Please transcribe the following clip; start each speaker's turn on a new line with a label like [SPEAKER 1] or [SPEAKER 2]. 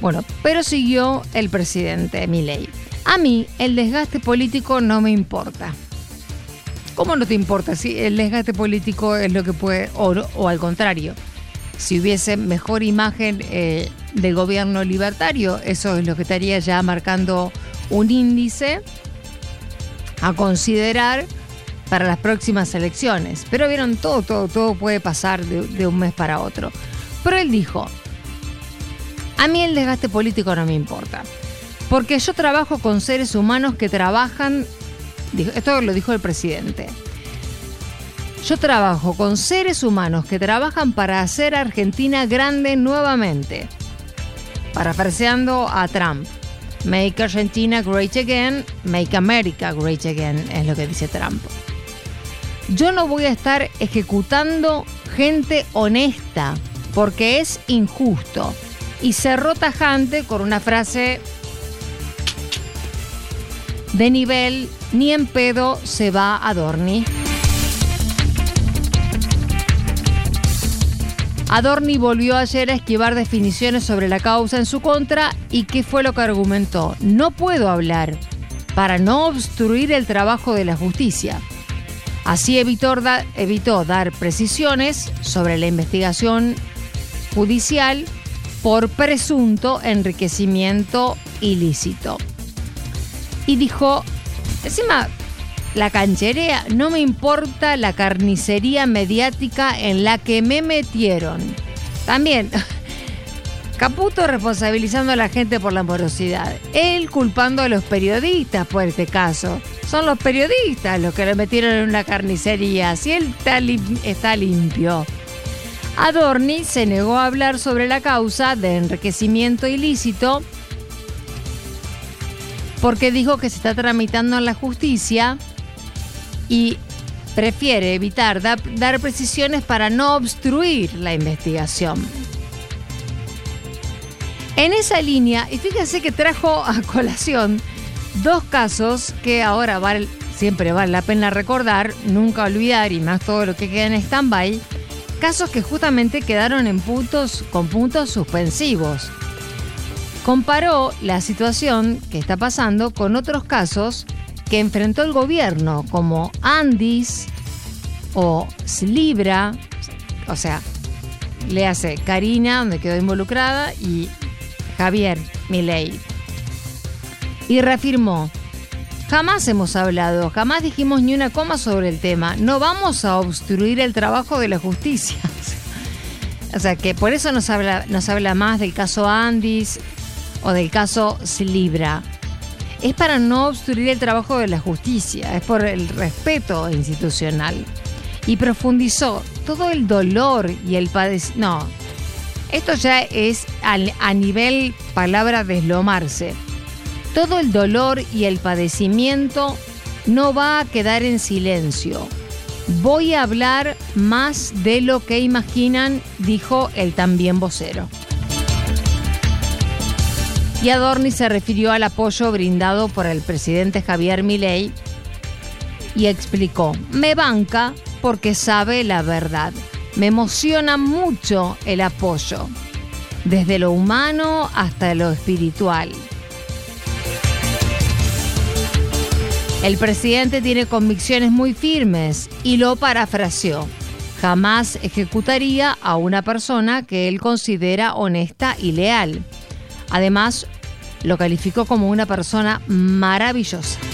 [SPEAKER 1] Bueno, pero siguió el presidente Milei. A mí el desgaste político no me importa. ¿Cómo no te importa? Si el desgaste político es lo que puede, o al contrario, si hubiese mejor imagen del gobierno libertario, eso es lo que estaría ya marcando un índice a considerar para las próximas elecciones. Pero vieron, todo puede pasar de un mes para otro. Pero él dijo, a mí el desgaste político no me importa, porque yo trabajo con seres humanos que trabajan, esto lo dijo el presidente, yo trabajo con seres humanos que trabajan para hacer a Argentina grande nuevamente. Parafraseando a Trump, Make Argentina Great Again, Make America Great Again, es lo que dice Trump. Yo no voy a estar ejecutando gente honesta, porque es injusto. Y cerró tajante con una frase de nivel, ni en pedo se va Adorni. Adorni volvió ayer a esquivar definiciones sobre la causa en su contra. ¿Y qué fue lo que argumentó? No puedo hablar para no obstruir el trabajo de la justicia. Así evitó dar precisiones sobre la investigación judicial por presunto enriquecimiento ilícito. Y dijo, encima, la cancherea, no me importa la carnicería mediática en la que me metieron. También, Caputo responsabilizando a la gente por la morosidad. Él culpando a los periodistas por este caso. Son los periodistas los que lo metieron en una carnicería. Si él está limpio. Adorni se negó a hablar sobre la causa de enriquecimiento ilícito porque dijo que se está tramitando en la justicia y prefiere evitar dar precisiones para no obstruir la investigación. En esa línea, y fíjense que trajo a colación dos casos que ahora siempre vale la pena recordar, nunca olvidar, y más todo lo que queda en stand-by, casos que justamente quedaron con puntos suspensivos. Comparó la situación que está pasando con otros casos que enfrentó el gobierno, como Andis o Slibra, o sea, le hace Karina, donde quedó involucrada, y Javier Milei. Y reafirmó, jamás hemos hablado, jamás dijimos ni una coma sobre el tema, no vamos a obstruir el trabajo de la justicia. O sea, que por eso nos habla más del caso Andis o del caso Slibra. Es para no obstruir el trabajo de la justicia, es por el respeto institucional. Y profundizó todo el dolor y el padecimiento. No, esto ya es a nivel palabra deslomarse. Todo el dolor y el padecimiento no va a quedar en silencio. Voy a hablar más de lo que imaginan, dijo el también vocero. Y Adorni se refirió al apoyo brindado por el presidente Javier Milei y explicó, me banca porque sabe la verdad. Me emociona mucho el apoyo, desde lo humano hasta lo espiritual. El presidente tiene convicciones muy firmes y lo parafraseó. Jamás ejecutaría a una persona que él considera honesta y leal. Además, lo calificó como una persona maravillosa.